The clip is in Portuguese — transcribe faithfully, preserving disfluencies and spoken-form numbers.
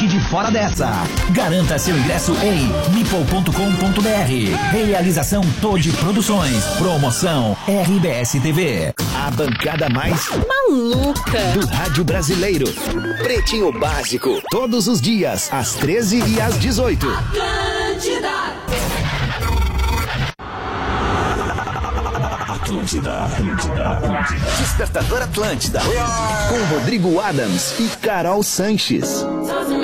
fique de fora dessa. Garanta seu ingresso em nipol ponto com ponto br. Realização Todd Produções. Promoção R B S T V. A bancada mais maluca do rádio brasileiro. Pretinho Básico. Todos os dias, às treze e às dezoito. Atlântida. Atlântida, Atlântida, Atlântida. Despertador Atlântida. Com Rodrigo Adams e Carol Sanches.